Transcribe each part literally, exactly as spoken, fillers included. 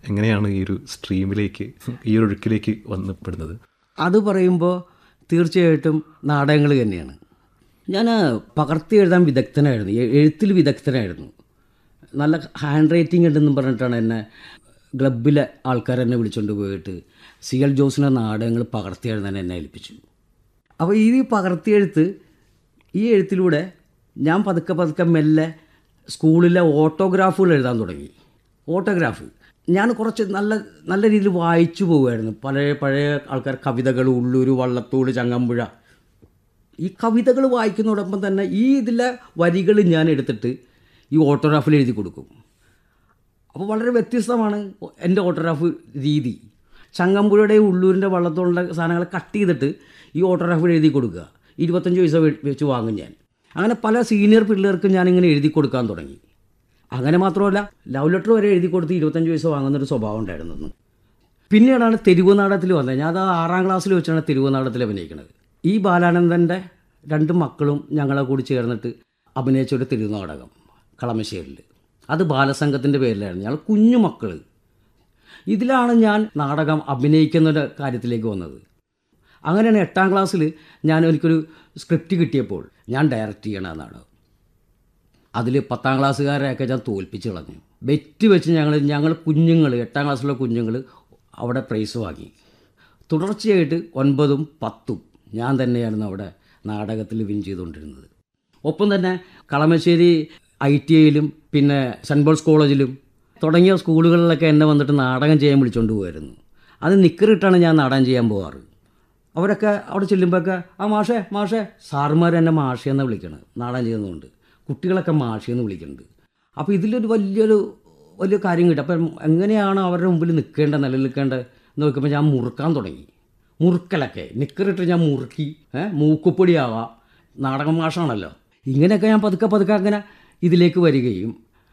എങ്ങനെയാണ് ഈ ഒരു സ്ട്രീമിലേക്ക്, ഈ ഒരു ഒഴുക്കിലേക്ക് വന്നപ്പെടുന്നത്? അത് പറയുമ്പോൾ തീർച്ചയായിട്ടും നാടകങ്ങൾ തന്നെയാണ്. ഞാൻ പകർത്തി എഴുതാൻ വിദഗ്ധനായിരുന്നു, എഴുത്തിൽ വിദഗ്ധനായിരുന്നു. നല്ല ഹാൻഡ് റൈറ്റിംഗ് ഉണ്ടെന്നും പറഞ്ഞിട്ടാണ് എന്നെ ക്ലബിലെ ആൾക്കാർ എന്നെ വിളിച്ചുകൊണ്ട് പോയിട്ട് സി എൽ ജോസിൻ്റെ നാടകങ്ങൾ പകർത്തി എഴുതാൻ എന്നെ ഏൽപ്പിച്ചു. അപ്പോൾ ഈ പകർത്തിയെഴുത്ത്, ഈ എഴുത്തിലൂടെ ഞാൻ പതുക്കെ പതുക്കെ മെല്ലെ സ്കൂളിലെ ഓട്ടോഗ്രാഫുകൾ എഴുതാൻ തുടങ്ങി. ഓട്ടോഗ്രാഫ് ഞാൻ കുറച്ച് നല്ല നല്ല രീതിയിൽ വായിച്ചു പോകുമായിരുന്നു. പഴയ പഴയ ആൾക്കാർ കവിതകൾ, ഉള്ളൂർ, വള്ളത്തോട്, ചങ്ങമ്പുഴ, ഈ കവിതകൾ വായിക്കുന്നതോടൊപ്പം തന്നെ ഈ ഇതിലെ വരികൾ ഞാൻ എടുത്തിട്ട് ഈ ഓട്ടോഗ്രാഫിൽ എഴുതി കൊടുക്കും. അപ്പോൾ വളരെ വ്യത്യസ്തമാണ് എൻ്റെ ഓട്ടോഗ്രാഫ് രീതി. ചങ്ങമ്പുഴയുടെയും ഉള്ളൂരിൻ്റെ വള്ളത്തോളിൻ്റെ സാധനങ്ങൾ കട്ട് ചെയ്തിട്ട് ഈ ഓട്ടോഗ്രാഫിൽ എഴുതി കൊടുക്കുക. ഇരുപത്തഞ്ച് പൈസ വെച്ച് വാങ്ങും ഞാൻ. അങ്ങനെ പല സീനിയർ പിള്ളേർക്ക് ഞാനിങ്ങനെ എഴുതി കൊടുക്കാൻ തുടങ്ങി. അങ്ങനെ മാത്രമല്ല, ലവ് ലെറ്റർ വരെ എഴുതി കൊടുത്ത് ഇരുപത്തഞ്ച് പൈസ വാങ്ങുന്നൊരു സ്വഭാവം ഉണ്ടായിരുന്നു. പിന്നീടാണ് തെരുവ് നാടകത്തിൽ വന്നത്. ഞാൻ അത് ആറാം ക്ലാസ്സിൽ വെച്ചാണ് തെരുവ് നാടകത്തിൽ അഭിനയിക്കുന്നത്. ഈ ബാലാനന്ദൻ്റെ രണ്ട് മക്കളും ഞങ്ങളെ കൂടി ചേർന്നിട്ട് അഭിനയിച്ചൊരു തെരുവ് നാടകം കളമശ്ശേരിയിൽ. അത് ബാലസംഘത്തിൻ്റെ പേരിലായിരുന്നു. ഞങ്ങൾ കുഞ്ഞു മക്കൾ. ഇതിലാണ് ഞാൻ നാടകം അഭിനയിക്കുന്നൊരു കാര്യത്തിലേക്ക് വന്നത്. അങ്ങനെയാണ് എട്ടാം ക്ലാസ്സിൽ ഞാൻ എനിക്കൊരു സ്ക്രിപ്റ്റ് കിട്ടിയപ്പോൾ ഞാൻ ഡയറക്റ്റ് ചെയ്യണ നാടകം. അതിൽ പത്താം ക്ലാസ്സുകാരെയൊക്കെ ഞാൻ തോൽപ്പിച്ച് കളഞ്ഞു. ബെറ്റ് വെച്ച് ഞങ്ങൾ ഞങ്ങൾ കുഞ്ഞുങ്ങൾ എട്ടാം ക്ലാസ്സിലുള്ള കുഞ്ഞുങ്ങൾ അവിടെ പ്രൈസ് വാങ്ങി. തുടർച്ചയായിട്ട് ഒൻപതും പത്തും ഞാൻ തന്നെയായിരുന്നു അവിടെ നാടകത്തിൽ വിൻ ചെയ്തുകൊണ്ടിരുന്നത്. ഒപ്പം തന്നെ കളമശ്ശേരി ഐ ടി ഐയിലും പിന്നെ സെൻറ്റ് പോൾസ് കോളേജിലും തുടങ്ങിയ സ്കൂളുകളിലൊക്കെ എന്നെ വന്നിട്ട് നാടകം ചെയ്യാൻ വിളിച്ചുകൊണ്ട് പോകുമായിരുന്നു. അത് നിക്കറിട്ടാണ് ഞാൻ നാടകം ചെയ്യാൻ പോകാറ്. അവരൊക്കെ അവിടെ ചെല്ലുമ്പോഴൊക്കെ ആ മാഷേ മാഷേ സാറുമാർ എന്നെ മാഷയെന്ന് വിളിക്കണം. നാടകം ചെയ്യുന്നതുകൊണ്ട് കുട്ടികളൊക്കെ മാഷയെന്ന് വിളിക്കുന്നുണ്ട്. അപ്പോൾ ഇതിലൊരു വലിയൊരു വലിയ കാര്യം കിട്ടും. അപ്പം എങ്ങനെയാണ് അവരുടെ മുമ്പിൽ നിൽക്കേണ്ടത്, നിലനിൽക്കേണ്ടത് എന്ന് നോക്കുമ്പോൾ ഞാൻ മുറുക്കാൻ തുടങ്ങി. മുറുക്കലൊക്കെ നിക്കറിട്ട് ഞാൻ മുറുക്കി, മൂക്കുപ്പൊടിയാവാം, നാടകം മാഷാണല്ലോ. ഇങ്ങനെയൊക്കെ ഞാൻ പതുക്കെ പതുക്കെ അങ്ങനെ ഇതിലേക്ക് വരികയും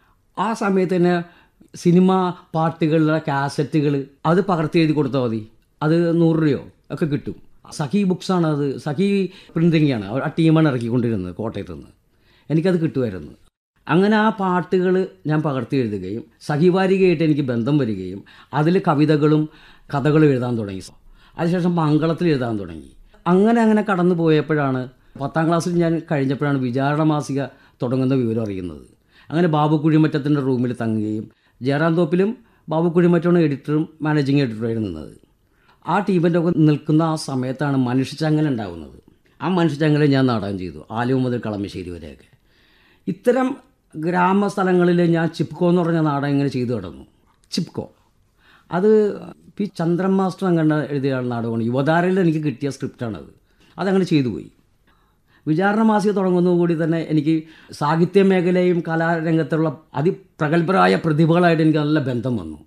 ആ സമയത്ത് തന്നെ സിനിമ പാട്ടുകളുടെ കാസറ്റുകൾ അത് പകർത്തി എഴുതി കൊടുത്താൽ മതി. അത് നൂറ് രൂപയോ ഒക്കെ കിട്ടും. സഖി ബുക്സാണ് അത്, സഖി പ്രിൻറ്റിങ്ങാണ് ആ ടീമാണ് ഇറക്കിക്കൊണ്ടിരുന്നത് കോട്ടയത്ത് നിന്ന്. എനിക്കത് കിട്ടുമായിരുന്നു. അങ്ങനെ ആ പാട്ടുകൾ ഞാൻ പകർത്തി എഴുതുകയും സഖിവാരികയായിട്ട് എനിക്ക് ബന്ധം വരികയും അതിൽ കവിതകളും കഥകളും എഴുതാൻ തുടങ്ങി. അതിനുശേഷം മംഗളത്തിൽ എഴുതാൻ തുടങ്ങി. അങ്ങനെ അങ്ങനെ കടന്നു പോയപ്പോഴാണ് പത്താം ക്ലാസ്സിൽ ഞാൻ കഴിഞ്ഞപ്പോഴാണ് വിചാരണ മാസിക തുടങ്ങുന്ന വിവരം അറിയുന്നത്. അങ്ങനെ ബാബു കുഴിമറ്റത്തിൻ്റെ റൂമിൽ തങ്ങുകയും ജയറാം തോപ്പിലും ബാബു കുഴിമറ്റമാണ് എഡിറ്ററും മാനേജിങ് എഡിറ്ററായി നിന്നത്. ആ ടീമിൻ്റെ ഒക്കെ നിൽക്കുന്ന ആ സമയത്താണ് മനുഷ്യച്ചങ്ങല ഉണ്ടാകുന്നത്. ആ മനുഷ്യച്ചങ്ങല ഞാൻ നാടകം ചെയ്തു, ആലുവ മുതൽ കളമശ്ശേരി വരെയൊക്കെ. ഇത്തരം ഗ്രാമസ്ഥലങ്ങളിൽ ഞാൻ ചിപ്കോ എന്ന് പറഞ്ഞ നാടകം ഇങ്ങനെ ചെയ്തു കിടന്നു. ചിപ്കോ അത് പി ചന്ദ്രൻ മാസ്റ്റർ അങ്ങനെ എഴുതിയ നാടകമാണ്. യുവതാരയിൽ എനിക്ക് കിട്ടിയ സ്ക്രിപ്റ്റാണത്. അതങ്ങനെ ചെയ്തു പോയി. വിചാരണ മാസിക തുടങ്ങുന്നതുകൂടി തന്നെ എനിക്ക് സാഹിത്യ മേഖലയും കലാരംഗത്തുള്ള അതിപ്രഗത്ഭരായ പ്രതിഭകളായിട്ട് എനിക്ക് നല്ല ബന്ധം വന്നു.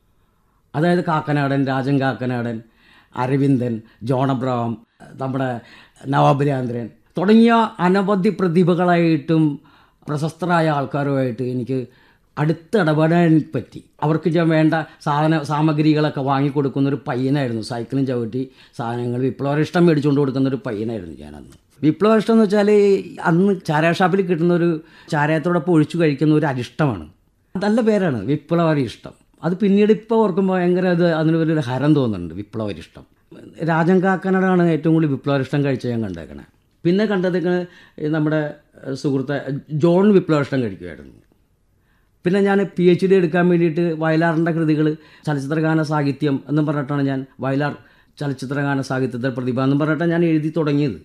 അതായത് കാക്കനാടൻ, രാജൻ കാക്കനാടൻ, അരവിന്ദൻ, ജോൺ അബ്രഹാം, നമ്മുടെ നവാബ് രാന്ദ്രൻ തുടങ്ങിയ അനവധി പ്രതിഭകളായിട്ടും പ്രശസ്തരായ ആൾക്കാരുമായിട്ട് എനിക്ക് അടുത്ത് ഇടപെടാൻ പറ്റി. അവർക്ക് ഞാൻ വേണ്ട സാധന സാമഗ്രികളൊക്കെ വാങ്ങിക്കൊടുക്കുന്നൊരു പയ്യനായിരുന്നു. സൈക്കിളും ചവിട്ടി സാധനങ്ങൾ വിപ്ലവരിഷ്ടം മേടിച്ചുകൊണ്ട് കൊടുക്കുന്നൊരു പയ്യനായിരുന്നു ഞാനന്ന്. വിപ്ലവരിഷ്ടം എന്ന് വെച്ചാൽ അന്ന് ചാരായ ഷാപ്പിൽ കിട്ടുന്നൊരു ചാരായത്തോടൊപ്പം ഒഴിച്ചു കഴിക്കുന്ന ഒരു അരിഷ്ടമാണ്. നല്ല പേരാണ് വിപ്ലവരിഷ്ടം. അത് പിന്നീട് ഇപ്പോൾ ഓർക്കുമ്പോൾ ഭയങ്കര അത് അതിന് വലിയൊരു ഹരം തോന്നുന്നുണ്ട്. വിപ്ലവരിഷ്ടം രാജൻ കാക്കനാടാണ് ഏറ്റവും കൂടുതൽ വിപ്ലവരിഷ്ടം കഴിച്ച ഞാൻ കണ്ടേക്കണേ. പിന്നെ കണ്ടതൊക്കെ നമ്മുടെ സുഹൃത്ത് ജോൺ വിപ്ലവരിഷ്ടം കഴിക്കുമായിരുന്നു. പിന്നെ ഞാൻ പി എച്ച് ഡി എടുക്കാൻ വേണ്ടിയിട്ട് വയലാറിൻ്റെ കൃതികൾ ചലച്ചിത്രഗാന സാഹിത്യം എന്നും പറഞ്ഞിട്ടാണ് ഞാൻ വയലാർ ചലച്ചിത്രഗാന സാഹിത്യത്തിൽ പ്രതിഭ എന്നും പറഞ്ഞിട്ടാണ് ഞാൻ എഴുതി തുടങ്ങിയത്.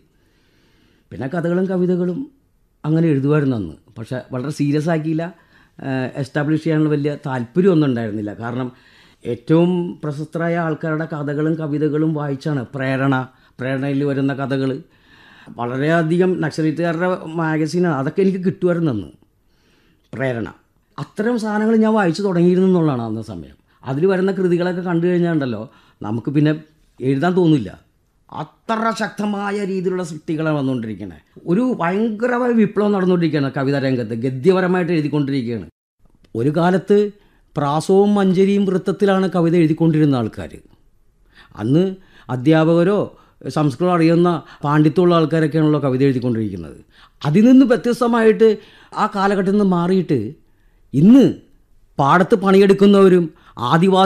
പിന്നെ കഥകളും കവിതകളും അങ്ങനെ എഴുതുമായിരുന്നു അന്ന്. പക്ഷേ വളരെ സീരിയസ് ആക്കിയില്ല. എസ്റ്റാബ്ലിഷ് ചെയ്യാനുള്ള വലിയ താല്പര്യമൊന്നും ഉണ്ടായിരുന്നില്ല. കാരണം ഏറ്റവും പ്രശസ്തരായ ആൾക്കാരുടെ കഥകളും കവിതകളും വായിച്ചാണ് പ്രേരണ പ്രേരണയിൽ വരുന്ന കഥകൾ വളരെയധികം നക്സലൈറ്റുകാരുടെ മാഗസീനാണ്. അതൊക്കെ എനിക്ക് കിട്ടുമായിരുന്നു അന്ന്. പ്രേരണ അത്തരം സാധനങ്ങൾ ഞാൻ വായിച്ചു തുടങ്ങിയിരുന്നു എന്നുള്ളതാണ് അന്ന സമയം. അതിൽ വരുന്ന കൃതികളൊക്കെ കണ്ടു കഴിഞ്ഞാൽ ഉണ്ടല്ലോ നമുക്ക് പിന്നെ എഴുതാൻ തോന്നില്ല. അത്ര ശക്തമായ രീതിയിലുള്ള സൃഷ്ടികളാണ് വന്നുകൊണ്ടിരിക്കുന്നത്. ഒരു ഭയങ്കരമായ വിപ്ലവം നടന്നുകൊണ്ടിരിക്കുകയാണ് കവിതാ രംഗത്ത്. ഗദ്യപരമായിട്ട് എഴുതിക്കൊണ്ടിരിക്കുകയാണ്. ഒരു കാലത്ത് പ്രാസവും മഞ്ചരിയും വൃത്തത്തിലാണ് കവിത എഴുതിക്കൊണ്ടിരുന്ന ആൾക്കാർ. അന്ന് അധ്യാപകരോ സംസ്കൃതം അറിയുന്ന പാണ്ഡിത്യമുള്ള ആൾക്കാരൊക്കെയാണല്ലോ കവിത എഴുതിക്കൊണ്ടിരിക്കുന്നത്. അതിൽ നിന്ന് വ്യത്യസ്തമായിട്ട് ആ കാലഘട്ടത്തിൽ നിന്ന് മാറിയിട്ട് ഇന്ന് പാടത്ത് പണിയെടുക്കുന്നവരും ആദിവാസി